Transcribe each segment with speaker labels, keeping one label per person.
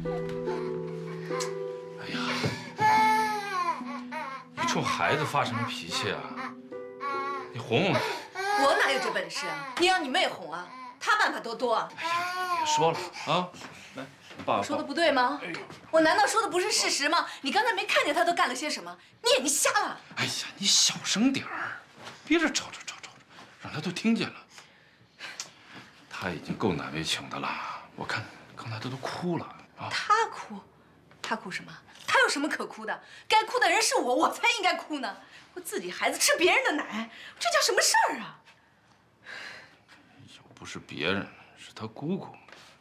Speaker 1: 哎呀，你冲孩子发什么脾气啊？你哄哄他。
Speaker 2: 我哪有这本事啊？你让你妹哄啊，她办法多多啊。
Speaker 1: 哎呀，别说了啊，来，爸爸。
Speaker 2: 说的不对吗？我难道说的不是事实吗？你刚才没看见他都干了些什么？你眼睛瞎了？
Speaker 1: 哎呀，你小声点儿，别这吵，让他都听见了。他已经够难为情的了，我看刚才他都哭了啊。
Speaker 2: 他哭？他哭什么？他有什么可哭的？该哭的人是我，我才应该哭呢。我自己孩子吃别人的奶，这叫什么事儿啊？
Speaker 1: 又不是别人，是他姑姑。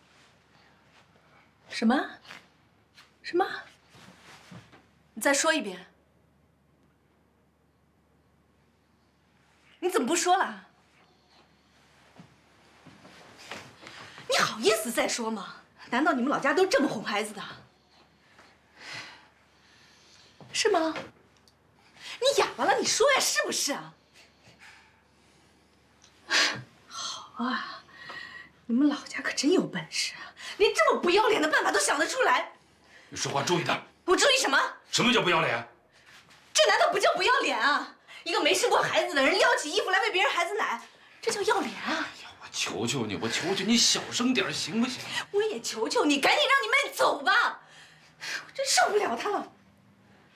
Speaker 2: 什么？什么？你再说一遍。你怎么不说了？你好意思再说吗？难道你们老家都这么哄孩子的？是吗？你哑巴了？你说呀，是不是啊？好啊，你们老家可真有本事啊，连这么不要脸的办法都想得出来。
Speaker 1: 你说话注意点。
Speaker 2: 我注意什么？
Speaker 1: 什么叫不要脸？
Speaker 2: 这难道不叫不要脸啊？一个没生过孩子的人撩起衣服来喂别人孩子奶，这叫要脸啊！
Speaker 1: 哎呀，我求求你，你小声点行不行？
Speaker 2: 我也求求你，赶紧让你妹走吧！我真受不了她了。